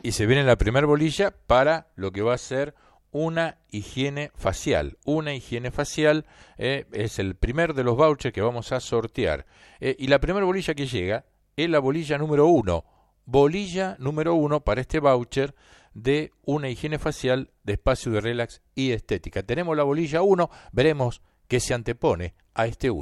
Y se viene la primera bolilla para lo que va a ser una higiene facial. Una higiene facial es el primer de los vouchers que vamos a sortear. Y la primera bolilla que llega es la bolilla número 1. Bolilla número 1 para este voucher de una higiene facial de espacio de relax y estética. Tenemos la bolilla 1, veremos qué se antepone a este 1.